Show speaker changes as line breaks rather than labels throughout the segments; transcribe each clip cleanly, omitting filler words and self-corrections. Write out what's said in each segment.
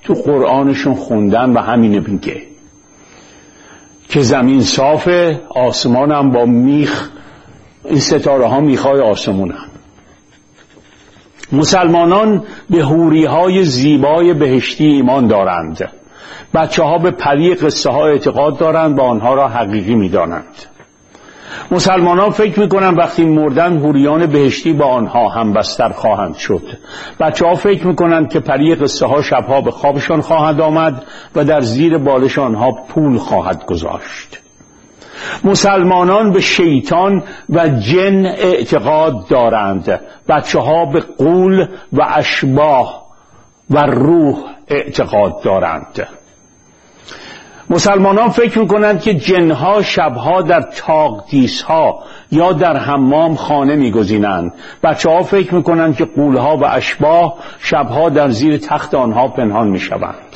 تو قرآنشون خوندن و همینه میگه که زمین صافه، آسمان هم با میخ، این ستاره ها میخای آسمون هم. مسلمانان به حوری های زیبای بهشتی ایمان دارند. بچه ها به پری قصه ها اعتقاد دارند و آنها را حقیقی میدانند. مسلمانان فکر میکنن وقتی مردن حوریان بهشتی با آنها هم بستر خواهند شد. بچه ها فکر میکنن که پری قصه ها شبها به خوابشان خواهد آمد و در زیر بالش آنها پول خواهد گذاشت. مسلمانان به شیطان و جن اعتقاد دارند. بچه ها به غول و اشباح و روح اعتقاد دارند. مسلمانان فکر میکنند که جنها شبها در تاقدیسها یا در حمام خانه میگزینند. بچه ها فکر میکنند که غولها و اشباح شبها در زیر تخت آنها پنهان میشوند.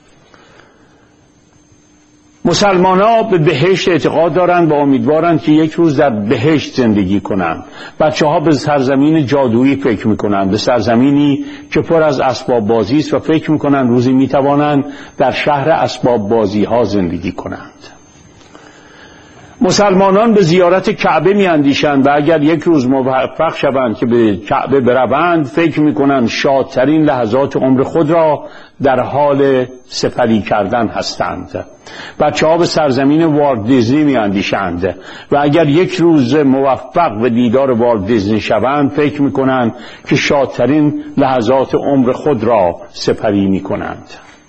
مسلمانان به بهشت اعتقاد دارند و امیدوارند که یک روز در بهشت زندگی کنند. بچه ها به سرزمین جادویی فکر میکنند، به سرزمینی که پر از اسباب بازی است و فکر میکنند روزی میتوانند در شهر اسباب بازی ها زندگی کنند. مسلمانان به زیارت کعبه میاندیشند و اگر یک روز موفق شوند که به کعبه بروند فکر میکنند شادترین لحظات عمر خود را در حال سپری کردن هستند. بچه ها به سرزمین والت دیزنی میاندیشند و اگر یک روز موفق به دیدار والت دیزنی شوند فکر میکنند که شادترین لحظات عمر خود را سپری میکنند.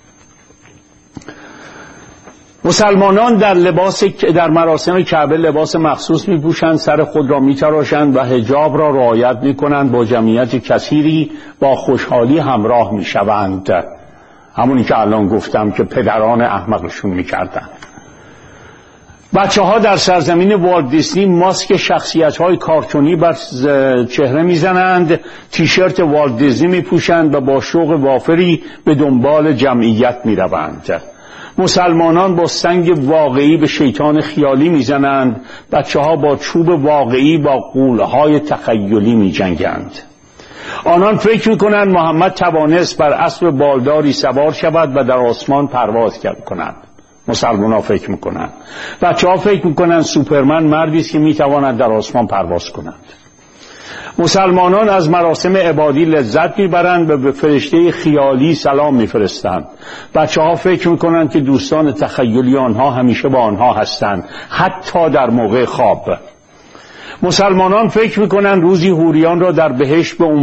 مسلمانان در مراسم کعبه لباس مخصوص میپوشند، سر خود را میتراشند و حجاب را رعایت میکنند، با جمعیت کثیری با خوشحالی همراه میشوند، همونی که الان گفتم که پدران احمقشون میکردن. بچه ها در سرزمین والت دیزنی ماسک شخصیت های کارتونی بر چهره میزنند، تیشرت والت دیزنی میپوشند و با شوق وافری به دنبال جمعیت میروند. مسلمانان با سنگ واقعی به شیطان خیالی میزنند. بچه ها با چوب واقعی با غول‌های تخیلی میجنگند. آنان فکر میکنند محمد توانست بر اسب بالداری سوار شود و در آسمان پرواز کند. مسلمانان فکر میکنند. بچه ها فکر میکنند سوپرمن مردی است که میتواند در آسمان پرواز کند. مسلمانان از مراسم عبادی لذت میبرند و به فرشته خیالی سلام میفرستند. بچه ها فکر میکنند که دوستان تخیلی آنها همیشه با آنها هستند، حتی در موقع خواب. مسلمانان فکر میکنند روزی حوریان را در بهشت به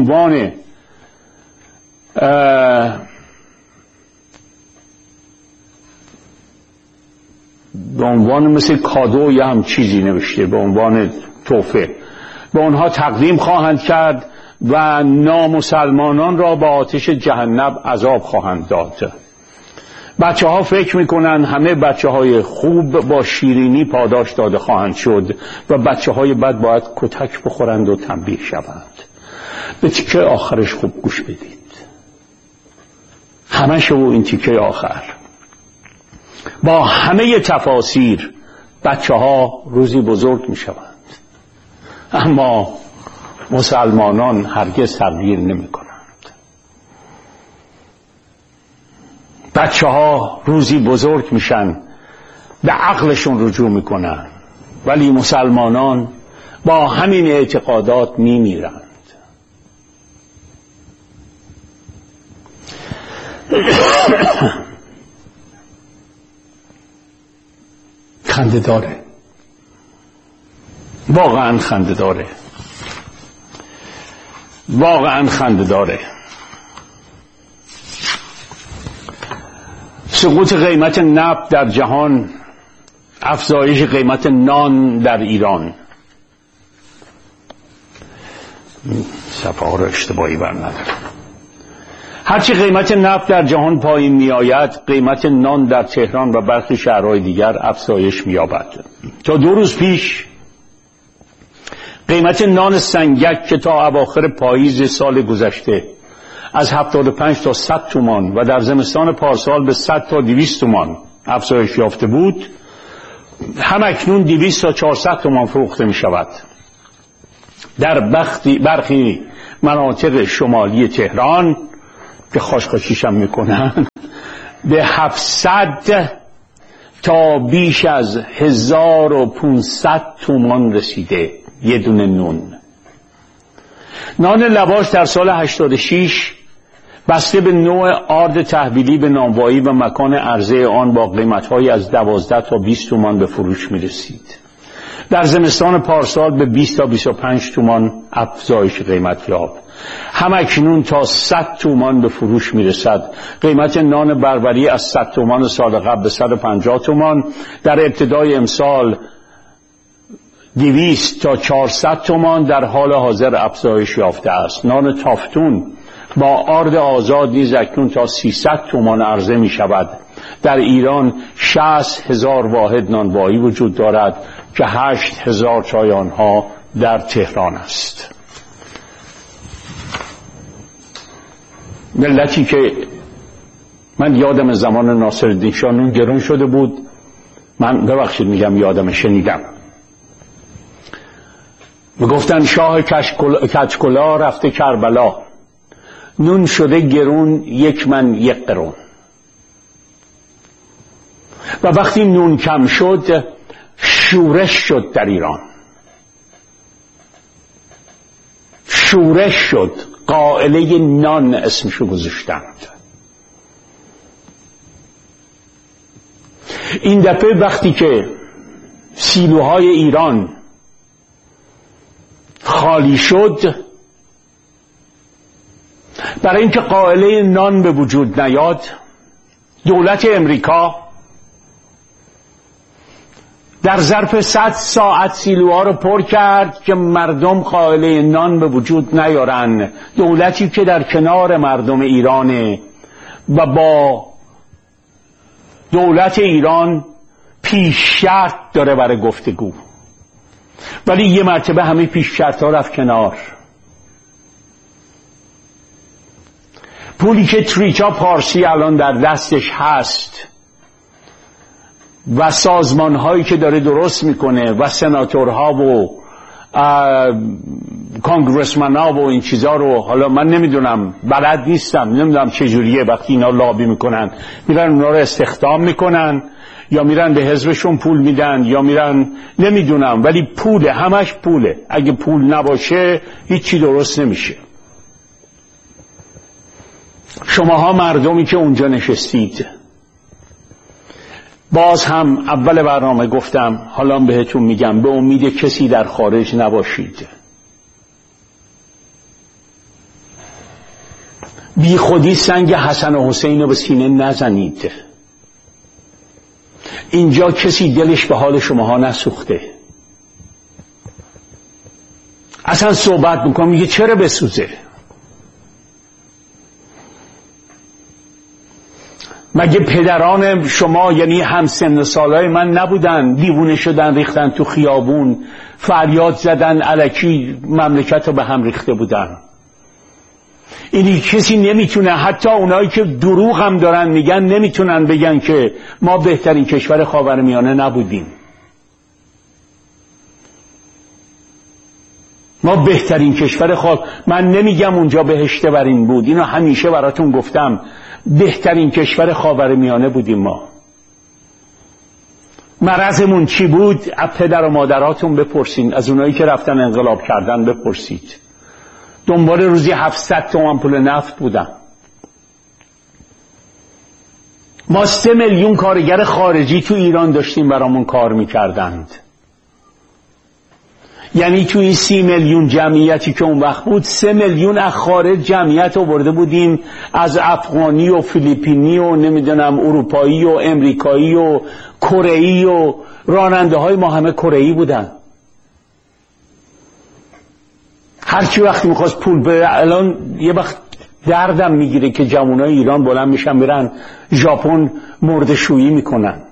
عنوان مثل کادو یا هم چیزی نوشته، به عنوان تحفه به آنها تقدیم خواهند کرد و نامسلمانان را با آتش جهنم عذاب خواهند داد. بچه ها فکر میکنن همه بچه های خوب با شیرینی پاداش داده خواهند شد و بچه های بد باید کتک بخورند و تنبیه شوند. به تیکه آخرش خوب گوش بدید، همه و این تیکه آخر با همه تفاسیر بچه ها روزی بزرگ میشوند، اما مسلمانان هرگز تغییر نمی کنند. بچه ها روزی بزرگ میشن، به عقلشون رجوع میکنن، ولی مسلمانان با همین اعتقادات میمیرند. خنده داره، واقعا خنده داره، واقعا خنده داره. سقوط قیمت نفت در جهان، افزایش قیمت نان در ایران. صفحه ها رو اشتباهی برندارم. هرچی قیمت نفت در جهان پایین می آید، قیمت نان در تهران و برخی شهرهای دیگر افزایش می یابد. تا 2 روز پیش قیمت نان سنگک که تا اواخر پاییز سال گذشته از 75 تا 100 تومان و در زمستان پارسال به 100 تا 200 تومان افزایش یافته بود، هم اکنون 200 تا 400 تومان فروخته می شود. در برخی مناطق شمالی تهران که خاشخاشیش هم میکنن به 700 تا بیش از 1500 تومان رسیده یه دونه نان لواش در سال 86 بسته به نوع آرد تحویلی به نانوایی و مکان عرضه آن با قیمت‌های از 12 تا 20 تومان به فروش می‌رسید. در زمستان پارسال به 20 تا 25 تومان افزایش قیمت یافت. همکنون تا 100 تومان به فروش می‌رسد. قیمت نان بربری از 100 تومان سال قبل به 150 تومان، در ابتدای امسال 200 تا 400 تومان در حال حاضر افزایش یافته است. نان تافتون با آرد آزاد نیز اکنون تا 300 تومان عرضه می شود. در ایران 60,000 واحد نانوایی وجود دارد که 8,000 تای آنها در تهران است. ملتی که من یادم زمان ناصرالدین شاه نون گرون شده بود، من ببخشید میگم یادم، شنیدم میگفتن شاه کچکلا رفته کربلا، نون شده گرون 1 من 1 قرون. و وقتی نون کم شد شورش شد در ایران، شورش شد، قائله نان اسمشو گذاشتند. این دفعه وقتی که سیلوهای ایران خالی شد، برای اینکه قائله نان به وجود نیاد، دولت امریکا در ظرف 100 ساعت سیلوها رو پر کرد که مردم قائله نان به وجود نیارن. دولتی که در کنار مردم ایرانه و با دولت ایران پیش شرط داره برای گفتگو، ولی یه مرتبه همه پیش شرط ها رفت کنار. پولی که تریچا پارسی الان در دستش هست و سازمان هایی که داره درست میکنه و سناتورها و کانگرسمن ها و این چیزا رو، حالا من نمیدونم، بلد نیستم، نمیدونم چجوریه، وقتی اینا لابی میکنن میرن اونا رو استخدام میکنن یا میرن به حزبشون پول میدن یا میرن نمیدونم، ولی پوله، همش پوله. اگه پول نباشه هیچی درست نمیشه. شماها مردمی که اونجا نشستید، باز هم اول برنامه گفتم، حالا بهتون میگم، به امید کسی در خارج نباشید. بی خودی سنگ حسن و حسین رو به سینه نزنید. اینجا کسی دلش به حال شماها نسوخته. اصلا صحبت میکنم میگه چرا بسوزه؟ مگه پدران شما یعنی همسن سالای من نبودن؟ دیوونه شدن، ریختن تو خیابون، فریاد زدن، الکی مملکت رو به هم ریخته بودن. اینی کسی نمیتونه، حتی اونایی که دروغ هم دارن میگن، نمیتونن بگن که ما بهترین کشور خاورمیانه نبودیم. ما بهترین کشور من نمیگم اونجا بهشت برین بود، اینو همیشه براتون گفتم، بهترین کشور خاورمیانه بودیم ما. مرضمون چی بود؟ از پدر و مادراتون بپرسین، از اونایی که رفتن انقلاب کردن بپرسید. دنبال روزی 700 تومان پول نفت بودن. ما 3 میلیون کارگر خارجی تو ایران داشتیم برامون کار میکردند. یعنی تو این 30 میلیون جمعیتی که اون وقت بود، 3 میلیون از خارج جمعیت آورده بودیم، از افغانی و فیلیپینی و نمیدونم اروپایی و امریکایی و کره‌ای و راننده های ما همه کره‌ای بودن. هرچی وقتی میخواست پول به، الان یه وقت دردم میگیره که جوانای ایران بلند میشن میرن ژاپن مرده‌شویی میکنن.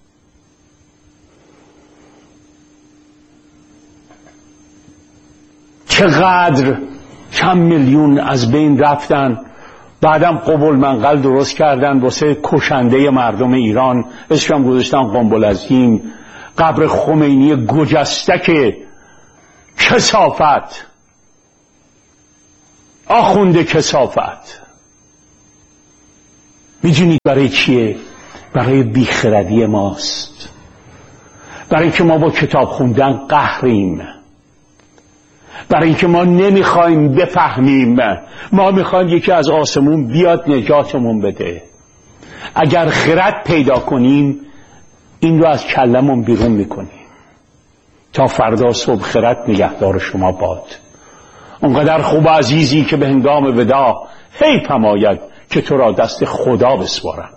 چقدر چند میلیون از بین رفتن. بعدم قبول منقل درست کردن واسه کشنده مردم ایران، اسمش گذاشتن قنبل عظیم. قبر خمینی گجستک کثافت، آخونده کثافت. میدونید برای چیه؟ برای بیخردی ماست، برای اینکه ما با کتاب خوندن قهریم، برای اینکه ما نمیخوایم بفهمیم، ما میخوایم یکی از آسمون بیاد نجاتمون بده. اگر خرد پیدا کنیم این رو از کلمون بیرون میکنیم. تا فردا صبح خرد نگهدار شما باد. اونقدر خوب عزیزی که به هنگام وداع حیفم آید که تو را دست خدا بسپارم.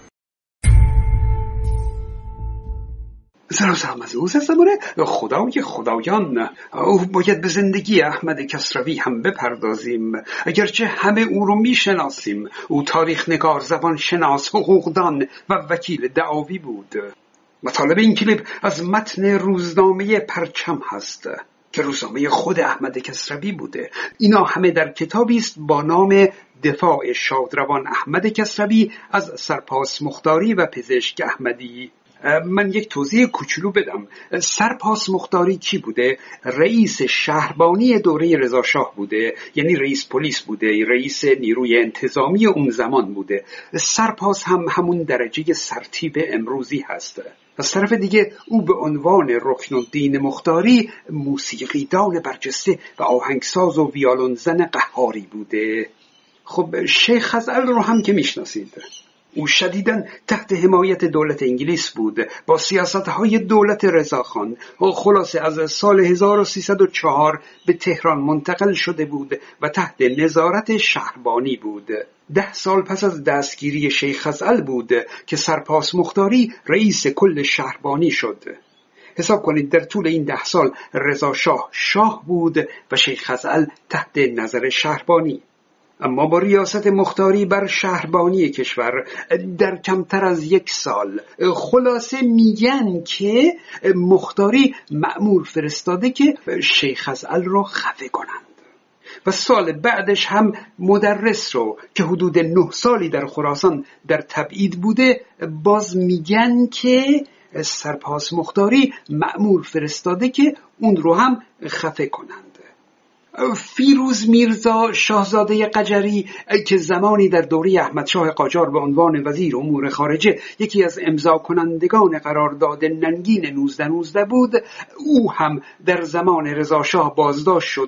سلام از او زمانه خدای خدایان، او باید به زندگی احمد کسروی هم بپردازیم. اگرچه همه او رو میشناسیم، او تاریخ نگار، زبان شناس، حقوقدان و وکیل دعاوی بود. مطالب این کلیپ از متن روزنامه پرچم هست که روزنامه خود احمد کسروی بوده. اینا همه در کتابی است با نام دفاع شادروان احمد کسروی از سرپاس مختاری و پزشک احمدی. من یک توضیح کوچولو بدم. سرپاس مختاری کی بوده؟ رئیس شهربانی دوره رضا شاه بوده، یعنی رئیس پلیس بوده، رئیس نیروی انتظامی اون زمان بوده. سرپاس هم همون درجه سرتیپ امروزی هست. از طرف دیگه او به عنوان رکنالدین مختاری موسیقیدان برجسته و آهنگساز و ویولنزن قهاری بوده. خب شیخ خزعل رو هم که میشناسید. او شدیداً تحت حمایت دولت انگلیس بود با سیاست‌های دولت رضاخان. خلاصه از سال 1304 به تهران منتقل شده بود و تحت نظارت شهربانی بود. 10 سال پس از دستگیری شیخ خزعل بود که سرپاس مختاری رئیس کل شهربانی شد. حساب کنید در طول این 10 سال رضا شاه بود و شیخ خزعل تحت نظر شهربانی. اما با ریاست مختاری بر شهربانی کشور در کمتر از 1 سال، خلاصه میگن که مختاری مأمور فرستاده که شیخ خزعل رو خفه کنند. و سال بعدش هم مدرس رو که حدود 9 سالی در خراسان در تبعید بوده، باز میگن که سرپاس مختاری مأمور فرستاده که اون رو هم خفه کنند. فیروز میرزا شاهزاده قجری که زمانی در دوره احمدشاه قاجار به عنوان وزیر امور خارجه یکی از امضا کنندگان قرارداد ننگین 1919 بود، او هم در زمان رضا شاه بازداشت شد